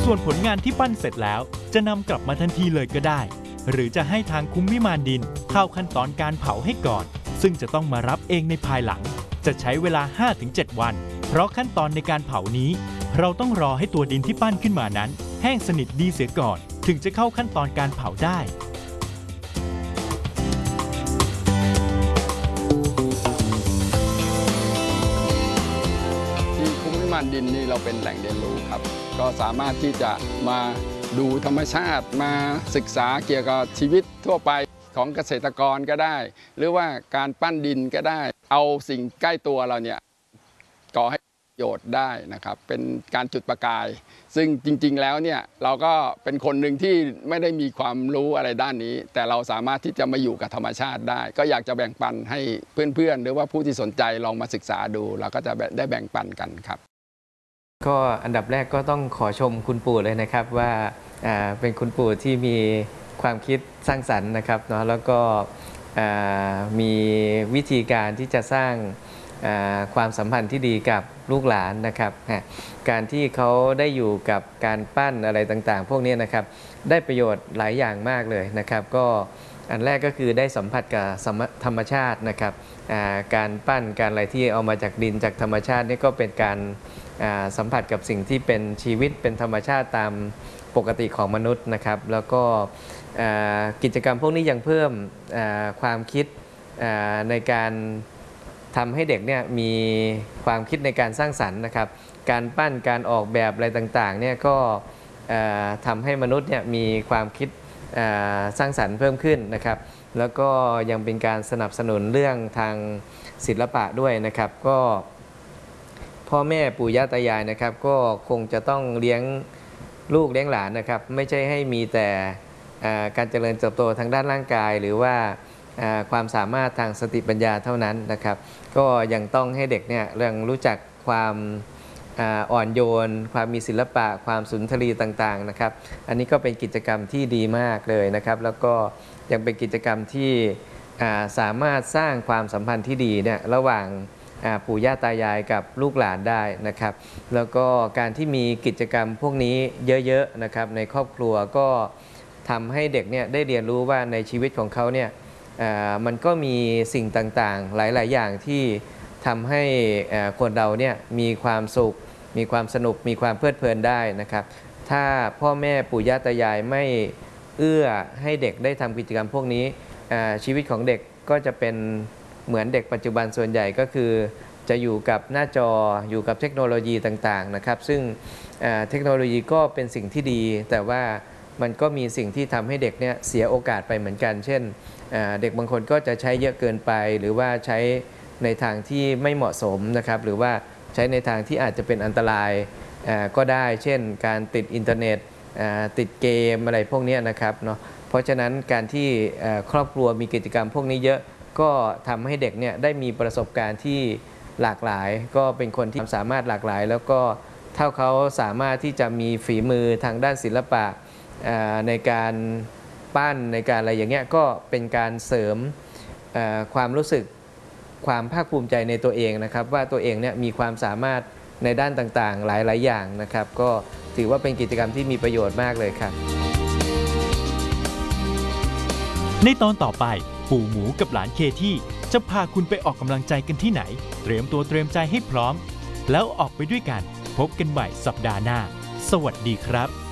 ส่วนผลงานที่ปั้นเสร็จแล้วจะนำกลับมาทันทีเลยก็ได้หรือจะให้ทางคุ้มวิมานดินเข้าขั้นตอนการเผาให้ก่อนซึ่งจะต้องมารับเองในภายหลังจะใช้เวลา 5-7 วันเพราะขั้นตอนในการเผานี้เราต้องรอให้ตัวดินที่ปั้นขึ้นมานั้นแห้งสนิทดีเสียก่อนถึงจะเข้าขั้นตอนการเผาได้ที่คุ้มวิมานดินนี่เราเป็นแหล่งเรียนรู้ครับก็สามารถที่จะมาดูธรรมชาติมาศึกษาเกี่ยวกับชีวิตทั่วไปของเกษตรกรก็ได้หรือว่าการปั้นดินก็ได้เอาสิ่งใกล้ตัวเราเนี่ยก่อให้ประโยชน์ได้นะครับเป็นการจุดประกายซึ่งจริงๆแล้วเนี่ยเราก็เป็นคนหนึ่งที่ไม่ได้มีความรู้อะไรด้านนี้แต่เราสามารถที่จะมาอยู่กับธรรมชาติได้ก็อยากจะแบ่งปันให้เพื่อนๆหรือว่าผู้ที่สนใจลองมาศึกษาดูเราก็จะได้แบ่งปันกันครับก็อันดับแรกก็ต้องขอชมคุณปู่เลยนะครับว่าเป็นคุณปู่ที่มีความคิดสร้างสรรค์นะครับเนาะแล้วก็มีวิธีการที่จะสร้างความสัมพันธ์ที่ดีกับลูกหลานนะครับการที่เขาได้อยู่กับการปั้นอะไรต่างๆพวกนี้นะครับได้ประโยชน์หลายอย่างมากเลยนะครับก็อันแรกก็คือได้สัมผัสกับธรรมชาตินะครับการปั้นการอะไรที่เอามาจากดินจากธรรมชาตินี่ก็เป็นการสัมผัสกับสิ่งที่เป็นชีวิตเป็นธรรมชาติตามปกติของมนุษย์นะครับแล้วก็กิจกรรมพวกนี้ยังเพิ่มความคิดในการทำให้เด็กเนี่ยมีความคิดในการสร้างสรรค์นะครับการปั้นการออกแบบอะไรต่างๆเนี่ยก็ทำให้มนุษย์เนี่ยมีความคิดสร้างสรรค์เพิ่มขึ้นนะครับแล้วก็ยังเป็นการสนับสนุนเรื่องทางศิลปะด้วยนะครับก็พ่อแม่ปู่ย่าตายายนะครับก็คงจะต้องเลี้ยงลูกเลี้ยงหลานนะครับไม่ใช่ให้มีแต่การเจริญเติบโตทางด้านร่างกายหรือว่าความสามารถทางสติปัญญาเท่านั้นนะครับก็ยังต้องให้เด็กเนี่ยเรื่องรู้จักความอ่อนโยนความมีศิลปะความสุนทรีต่างๆนะครับอันนี้ก็เป็นกิจกรรมที่ดีมากเลยนะครับแล้วก็ยังเป็นกิจกรรมที่สามารถสร้างความสัมพันธ์ที่ดีเนี่ยระหว่างปู่ย่าตายายกับลูกหลานได้นะครับแล้วก็การที่มีกิจกรรมพวกนี้เยอะๆนะครับในครอบครัวก็ทำให้เด็กเนี่ยได้เรียนรู้ว่าในชีวิตของเขาเนี่ยมันก็มีสิ่งต่างๆหลายๆอย่างที่ทำให้คนเราเนี่ยมีความสุขมีความสนุกมีความเพลิดเพลินได้นะครับถ้าพ่อแม่ปู่ย่าตายายไม่เอื้อให้เด็กได้ทำกิจกรรมพวกนี้ชีวิตของเด็กก็จะเป็นเหมือนเด็กปัจจุบันส่วนใหญ่ก็คือจะอยู่กับหน้าจออยู่กับเทคโนโลยีต่างๆนะครับซึ่งเทคโนโลยีก็เป็นสิ่งที่ดีแต่ว่ามันก็มีสิ่งที่ทำให้เด็กเนี่ยเสียโอกาสไปเหมือนกันเช่นเด็กบางคนก็จะใช้เยอะเกินไปหรือว่าใช้ในทางที่ไม่เหมาะสมนะครับหรือว่าใช้ในทางที่อาจจะเป็นอันตรายก็ได้เช่นการติดอินเทอร์เน็ตติดเกมอะไรพวกนี้นะครับเนาะเพราะฉะนั้นการที่ครอบครัวมีกิจกรรมพวกนี้เยอะก็ทำให้เด็กเนี่ยได้มีประสบการณ์ที่หลากหลายก็เป็นคนที่สามารถหลากหลายแล้วก็ถ้าเขาสามารถที่จะมีฝีมือทางด้านศิลปะในการปั้นในการอะไรอย่างเงี้ยก็เป็นการเสริมความรู้สึกความภาคภูมิใจในตัวเองนะครับว่าตัวเองเนี่ยมีความสามารถในด้านต่างๆหลายๆอย่างนะครับก็ถือว่าเป็นกิจกรรมที่มีประโยชน์มากเลยครับในตอนต่อไปปู่หมูกับหลานเคที่จะพาคุณไปออกกำลังใจกันที่ไหนเตรียมตัวเตรียมใจให้พร้อมแล้วออกไปด้วยกันพบกันใหม่สัปดาห์หน้าสวัสดีครับ